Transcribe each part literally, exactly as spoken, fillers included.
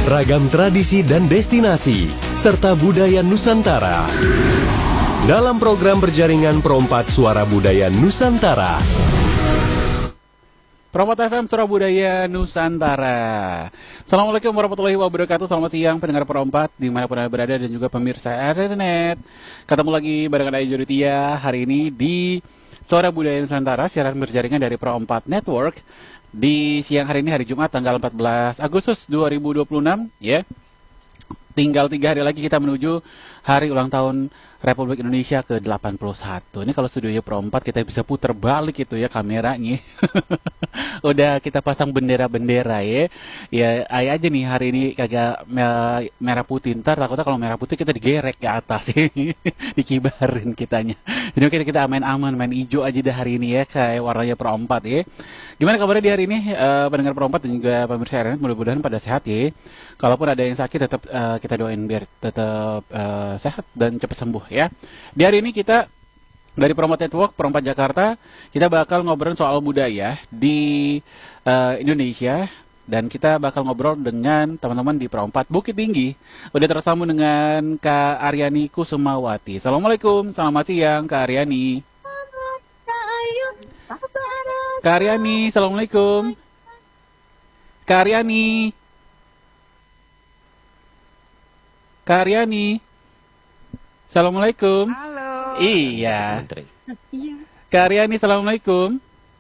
ragam tradisi dan destinasi, serta budaya Nusantara. Dalam program berjaringan Perompat Suara Budaya Nusantara. Perompat F M Suara Budaya Nusantara. Assalamualaikum warahmatullahi wabarakatuh. Selamat siang pendengar Perompat dimanapun Anda berada dan juga pemirsa Internet. Ketemu lagi barengan Ayu Juritia hari ini di Suara Budaya Nusantara, siaran berjaringan dari Perompat Network di siang hari ini, hari Jumat tanggal empat belas Agustus dua ribu dua puluh enam ya. Tinggal tiga hari lagi kita menuju hari ulang tahun Republik Indonesia ke delapan puluh satu. Ini kalau studionya Perompat kita bisa putar balik itu ya kameranya. Udah kita pasang bendera-bendera ya. Ya ay aja nih hari ini kagak merah putih, ntar takutnya kalau merah putih kita digerek ke atas. Dikibarin kitanya. Jadi kita, kita aman-aman main hijau aja dah hari ini ya, kayak warnanya Perompat ya. Gimana kabarnya di hari ini uh, pendengar Perompat dan juga pemirsa Internet, mudah-mudahan pada sehat ya. Kalaupun ada yang sakit tetap uh, kita doain biar tetap uh, sehat dan cepat sembuh ya. Di hari ini kita dari Perompat Network, Perompat Jakarta, kita bakal ngobrol soal budaya di uh, Indonesia. Dan kita bakal ngobrol dengan teman-teman di Perompat Bukit Tinggi. Udah tersambung dengan Kak Aryani Kusumawati. Assalamualaikum, selamat siang Kak Aryani. Kak Aryani, Assalamualaikum. Kak Aryani. Kak Aryani. Assalamualaikum. Halo. Iya. Kak Aryani, Assalamualaikum.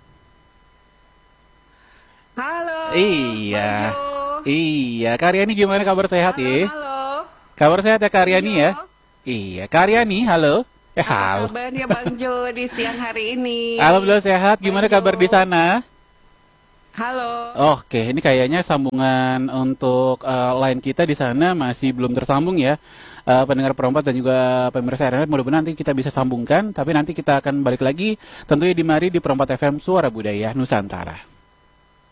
Halo. Iya. Bang Jo. Iya. Kak Aryani gimana, kabar sehat Halo, ya? halo. Kabar sehat ya Kak Aryani ya? Jo. Iya. Kak Aryani, halo. Eh, Apa halo. kabarnya Bang Jo di siang hari ini? Alhamdulillah sehat. Gimana Bang Jo. kabar di sana? Halo. Oke, ini kayaknya sambungan untuk uh, line kita di sana masih belum tersambung ya. Uh, pendengar Perompat dan juga pemirsa Internet, mudah-mudahan nanti kita bisa sambungkan. Tapi nanti kita akan balik lagi tentunya di mari di Perompat F M Suara Budaya Nusantara.